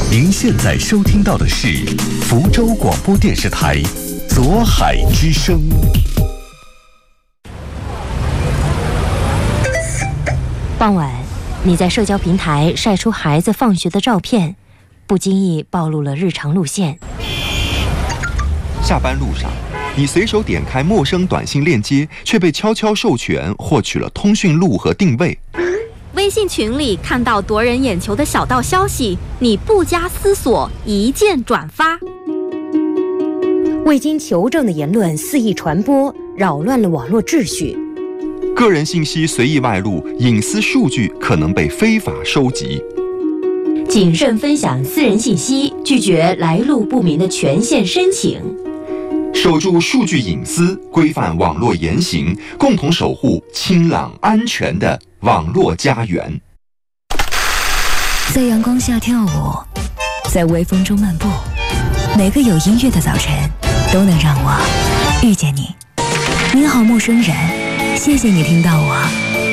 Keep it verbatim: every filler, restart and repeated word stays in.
您现在收听到的是福州广播电视台左海之声。 傍晚，你在社交平台晒出孩子放学的照片，不经意暴露了日常路线。 下班路上，你随手点开陌生短信链接，却被悄悄授权获取了通讯录和定位。 微信群里看到夺人眼球的小道消息，你不加思索一键转发。 未经求证的言论肆意传播，扰乱了网络秩序。 个人信息随意外露，隐私数据可能被非法收集。 谨慎分享私人信息，拒绝来路不明的权限申请。 守住数据隐私，规范网络言行，共同守护清朗安全的网络家园。 在阳光下跳舞，在微风中漫步，每个有音乐的早晨都能让我遇见你。您好，陌生人，谢谢你听到我。